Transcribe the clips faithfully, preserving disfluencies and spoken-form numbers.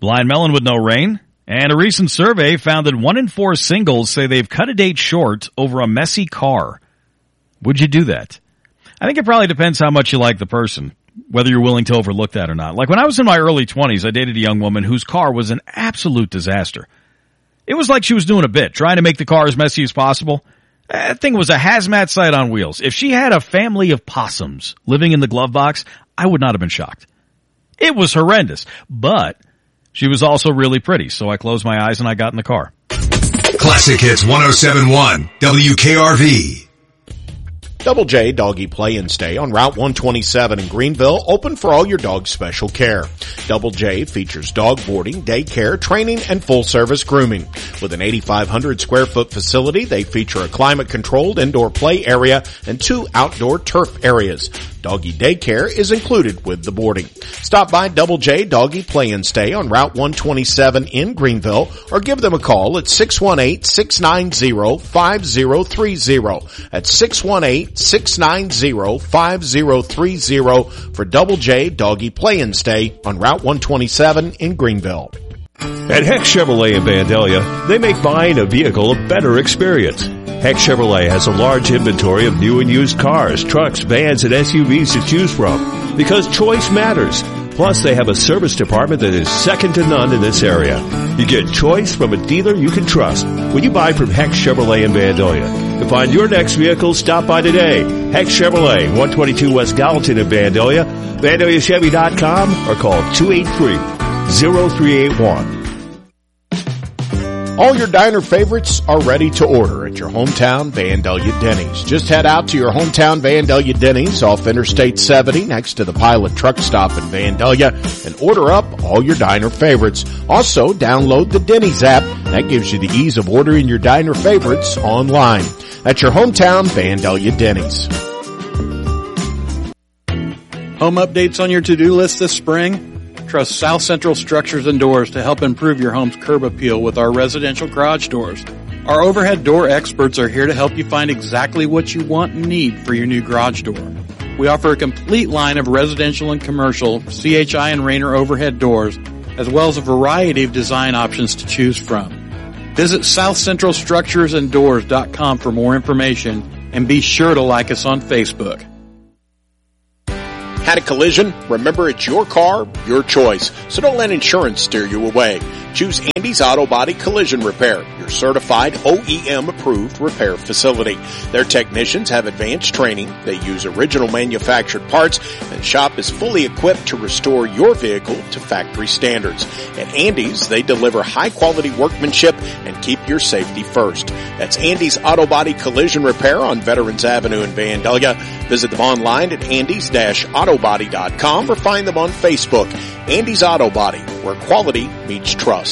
Blind melon with no rain. And a recent survey found that one in four singles say they've cut a date short over a messy car. Would you do that? I think it probably depends how much you like the person, whether you're willing to overlook that or not. Like when I was in my early twenties, I dated a young woman whose car was an absolute disaster. It was like she was doing a bit, trying to make the car as messy as possible. That thing was a hazmat site on wheels. If she had a family of possums living in the glove box, I would not have been shocked. It was horrendous, but she was also really pretty, so I closed my eyes and I got in the car. Classic Hits one oh seven point one, W K R V. Double J Doggy Play and Stay on Route one twenty-seven in Greenville, open for all your dog's special care. Double J features dog boarding, daycare, training, and full-service grooming. With an eighty-five hundred square foot facility, they feature a climate-controlled indoor play area and two outdoor turf areas. Doggy daycare is included with the boarding. Stop by Double J Doggy Play and Stay on Route one twenty-seven in Greenville or give them a call at six one eight, six nine zero, five zero three zero. At six one eight, six nine zero, five zero three zero for Double J Doggy Play and Stay on Route one twenty-seven in Greenville. At Heck Chevrolet in Vandalia, they make buying a vehicle a better experience. Heck Chevrolet has a large inventory of new and used cars, trucks, vans, and S U Vs to choose from because choice matters. Plus, they have a service department that is second to none in this area. You get choice from a dealer you can trust when you buy from Heck Chevrolet in Vandalia. To find your next vehicle, stop by today. Heck Chevrolet, one twenty-two West Gallatin in Vandalia, Vandalia Chevy dot com, or call two eight three, zero three eight one. All your diner favorites are ready to order at your hometown Vandalia Denny's. Just head out to your hometown Vandalia Denny's off Interstate seventy next to the Pilot Truck Stop in Vandalia and order up all your diner favorites. Also, download the Denny's app. That gives you the ease of ordering your diner favorites online. That's your hometown Vandalia Denny's. Home updates on your to-do list this spring? Trust South Central Structures and Doors to help improve your home's curb appeal with our residential garage doors. Our overhead door experts are here to help you find exactly what you want and need for your new garage door. We offer a complete line of residential and commercial C H I and Rainer overhead doors, as well as a variety of design options to choose from. Visit south central structures and doors dot com for more information, and be sure to like us on Facebook. Had a collision? Remember, it's your car, your choice. So don't let insurance steer you away. Choose Andy's Auto Body Collision Repair, your certified O E M approved repair facility. Their technicians have advanced training. They use original manufactured parts, and shop is fully equipped to restore your vehicle to factory standards. At Andy's, they deliver high quality workmanship and keep your safety first. That's Andy's Auto Body Collision Repair on Veterans Avenue in Vandalia. Visit them online at andys dash auto body dot com or find them on Facebook. Andy's Auto Body, where quality meets trust.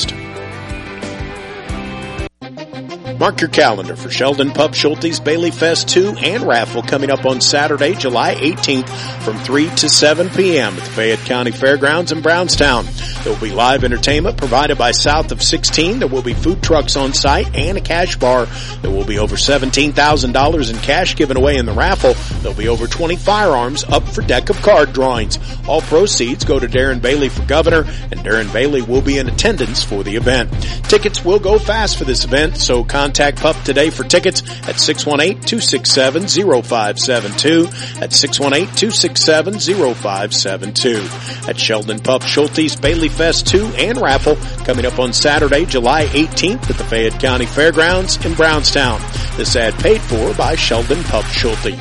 Mark your calendar for Sheldon Pub Schulte's Bailey Fest two and raffle coming up on Saturday, July eighteenth from three to seven p.m. at the Fayette County Fairgrounds in Brownstown. There will be live entertainment provided by South of sixteen. There will be food trucks on site and a cash bar. There will be over seventeen thousand dollars in cash given away in the raffle. There will be over twenty firearms up for deck of card drawings. All proceeds go to Darren Bailey for governor, and Darren Bailey will be in attendance for the event. Tickets will go fast for this event, so contact Pup today for tickets at six one eight, two six seven, zero five seven two. At six one eight, two six seven, zero five seven two. At Sheldon Pup Schulte's Bailey Fest two and raffle coming up on Saturday, July eighteenth at the Fayette County Fairgrounds in Brownstown. This ad paid for by Sheldon Pup Schulte.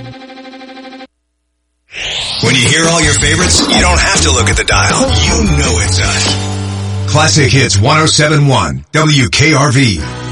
When you hear all your favorites, you don't have to look at the dial. You know it's us. Classic Hits one oh seven point one, W K R V.